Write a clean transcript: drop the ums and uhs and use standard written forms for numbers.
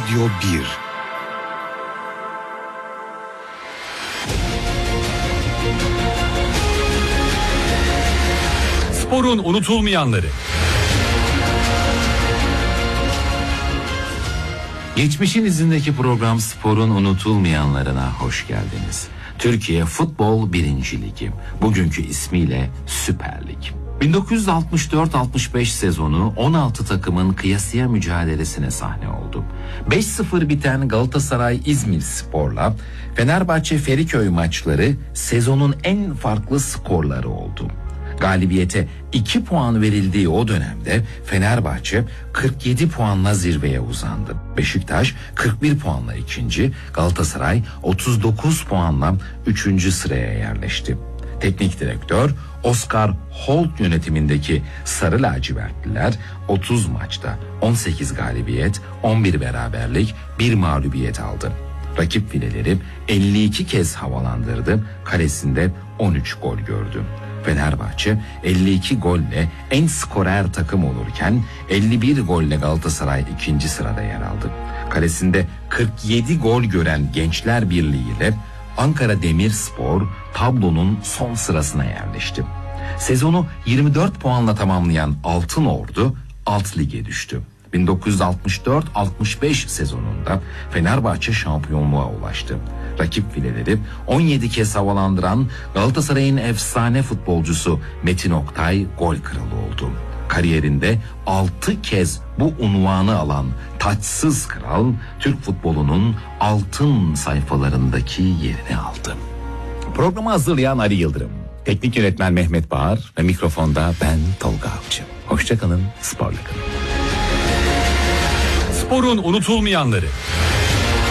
Radyo 1. Sporun unutulmayanları. Geçmişin izindeki program Spor'un unutulmayanlarına hoş geldiniz. Türkiye Futbol 1. Ligi, bugünkü ismiyle Süper Lig. 1964-65 sezonu 16 takımın kıyasıya mücadelesine sahne oldu. 5-0 biten Galatasaray İzmirspor'la Fenerbahçe Feriköy maçları sezonun en farklı skorları oldu. Galibiyete 2 puan verildiği o dönemde Fenerbahçe 47 puanla zirveye uzandı. Beşiktaş 41 puanla ikinci, Galatasaray 39 puanla 3. sıraya yerleşti. Teknik direktör Oscar Holt yönetimindeki Sarı Lacivertliler 30 maçta 18 galibiyet, 11 beraberlik, 1 mağlubiyet aldı. Rakip fileleri 52 kez havalandırdı, kalesinde 13 gol gördü. Fenerbahçe 52 golle en skorer takım olurken 51 golle Galatasaray 2. sırada yer aldı. Kalesinde 47 gol gören Gençler Birliği ile Ankara Demirspor tablonun son sırasına yerleşti. Sezonu 24 puanla tamamlayan Altınordu alt lige düştü. 1964-65 sezonunda Fenerbahçe şampiyonluğa ulaştı. Rakip fileleri 17 kez havalandıran Galatasaray'ın efsane futbolcusu Metin Oktay gol kralı oldu. Kariyerinde 6 kez bu unvanı alan taçsız kral Türk futbolunun altın sayfalarındaki yerini aldı. Programı hazırlayan Ali Yıldırım, teknik yönetmen Mehmet Bağır ve mikrofonda ben Tolga Avcı. Hoşça kalın, sporla kalın. Sporun unutulmayanları.